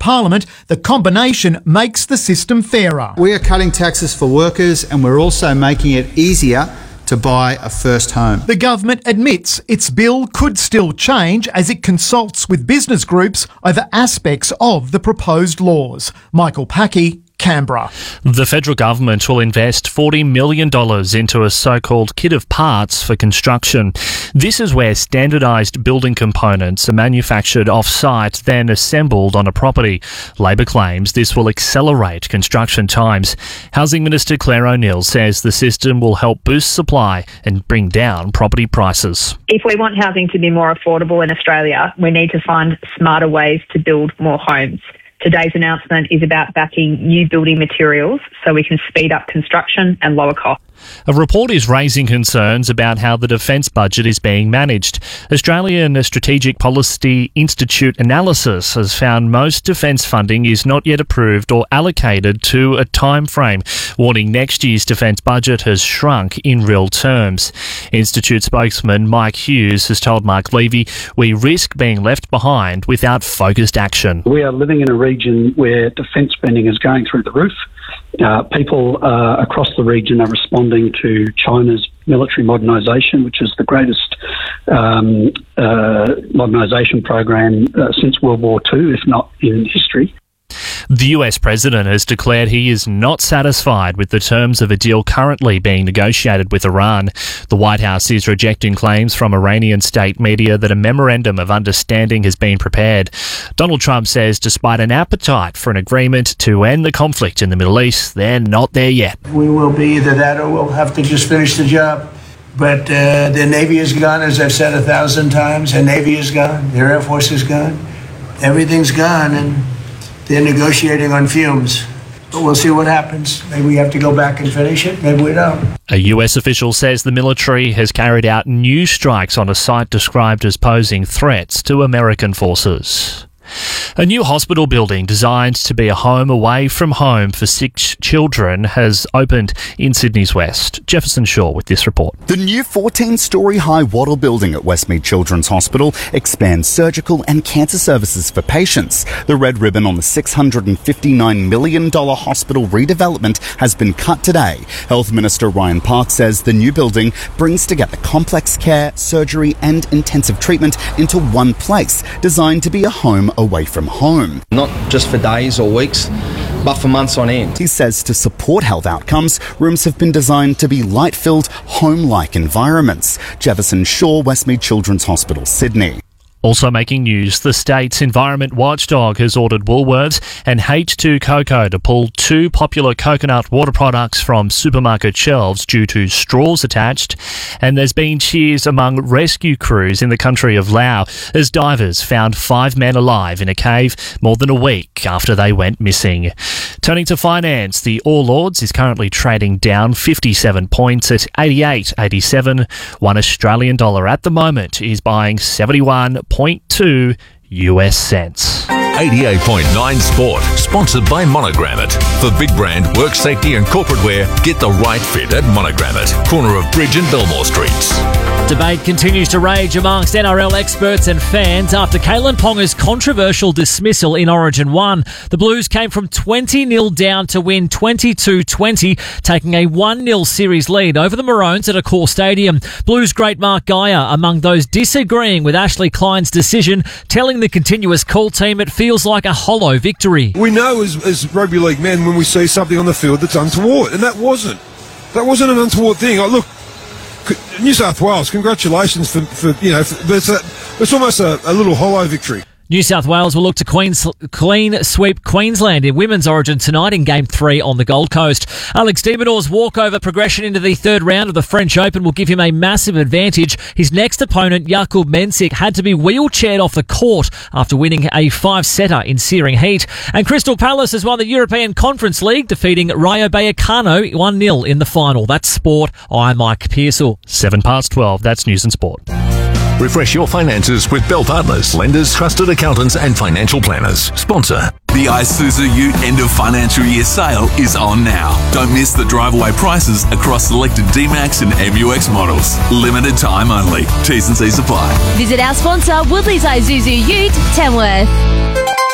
Parliament, the combination makes the system fairer. We are cutting taxes for workers and we're also making it easier to buy a first home. The government admits its bill could still change as it consults with business groups over aspects of the proposed laws. Michael Packey, Canberra. The federal government will invest $40 million into a so-called kit of parts for construction. This is where standardised building components are manufactured off-site, then assembled on a property. Labor claims this will accelerate construction times. Housing Minister Claire O'Neil says the system will help boost supply and bring down property prices. If we want housing to be more affordable in Australia, we need to find smarter ways to build more homes. Today's announcement is about backing new building materials so we can speed up construction and lower costs. A report is raising concerns about how the defence budget is being managed. Australian Strategic Policy Institute analysis has found most defence funding is not yet approved or allocated to a time frame, warning next year's defence budget has shrunk in real terms. Institute spokesman Mike Hughes has told Mark Levy, "We risk being left behind without focused action." We are living in a region where defence spending is going through the roof. People across the region are responding to China's military modernisation, which is the greatest modernisation program since World War II, if not in history. The US president has declared he is not satisfied with the terms of a deal currently being negotiated with Iran. The White House is rejecting claims from Iranian state media that a memorandum of understanding has been prepared. Donald Trump says despite an appetite for an agreement to end the conflict in the Middle East, they're not there yet. We will be either that or we'll have to just finish the job. But the Navy is gone, as I've said 1,000 times. The Navy is gone. Their Air Force is gone. Everything's gone, and they're negotiating on fumes. But we'll see what happens. Maybe we have to go back and finish it. Maybe we don't. A US official says the military has carried out new strikes on a site described as posing threats to American forces. A new hospital building designed to be a home away from home for sick children has opened in Sydney's West. Jefferson Shaw with this report. The new 14-storey high wattle building at Westmead Children's Hospital expands surgical and cancer services for patients. The red ribbon on the $659 million hospital redevelopment has been cut today. Health Minister Ryan Park says the new building brings together complex care, surgery and intensive treatment into one place, designed to be a home away from home. Not just for days or weeks, but for months on end. He says to support health outcomes, rooms have been designed to be light-filled, home-like environments. Jefferson Shaw, Westmead Children's Hospital, Sydney. Also making news, the state's environment watchdog has ordered Woolworths and H2 Cocoa to pull two popular coconut water products from supermarket shelves due to straws attached. And there's been cheers among rescue crews in the country of Laos as divers found 5 men alive in a cave more than a week after they went missing. Turning to finance, the All Ords is currently trading down 57 points at 88.87. $1 Australian dollar at the moment is buying 71.2 US cents. 88.9 Sport, sponsored by Monogrammet. For big brand, work safety and corporate wear, get the right fit at Monogrammet, corner of Bridge and Belmore Streets. Debate continues to rage amongst NRL experts and fans after Kalen Ponga's controversial dismissal in Origin 1. The Blues came from 20-0 down to win 22-20, taking a 1-0 series lead over the Maroons at Accor Stadium. Blues great Mark Geyer among those disagreeing with Ashley Klein's decision, telling the continuous call team it feels like a hollow victory. We know as rugby league men when we see something on the field that's untoward, and that wasn't an untoward thing. Look, New South Wales, congratulations for it's almost a little hollow victory. New South Wales will look to clean sweep Queensland in Women's Origin tonight in Game 3 on the Gold Coast. Alex de Minaur's walkover progression into the third round of the French Open will give him a massive advantage. His next opponent, Jakub Mensik, had to be wheelchaired off the court after winning a 5-setter in searing heat. And Crystal Palace has won the European Conference League, defeating Rayo Vallecano 1-0 in the final. That's sport. I'm Mike Pearsall. 12:07, that's News and Sport. Refresh your finances with Bell Partners, lenders, trusted accountants and financial planners. Sponsor. The Isuzu Ute end of financial year sale is on now. Don't miss the drive-away prices across selected D-Max and MUX models. Limited time only. T's and C's apply. Visit our sponsor, Woodley's Isuzu Ute, Tamworth.